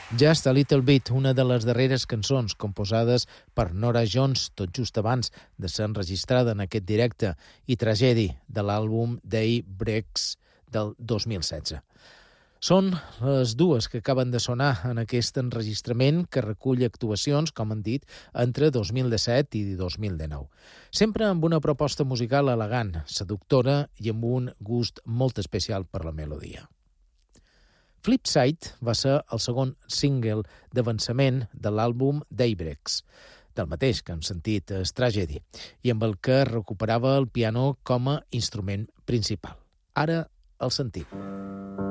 Just a Little Bit, una de les darreres cançons composades per Norah Jones, tot just abans de ser enregistrada en aquest directe, i Tragedy, de l'àlbum Daybreaks del 2016. Són les dues que acaben de sonar en aquest enregistrament que recull actuacions, com han dit, entre 2017 i 2019. Sempre amb una proposta musical elegant, seductora i amb un gust molt especial per la melodia. Flipside va ser el segon single d'avançament de l'àlbum Daybreaks, del mateix que hem sentit Tragedy, i amb el que recuperava el piano com a instrument principal. Ara el sentim.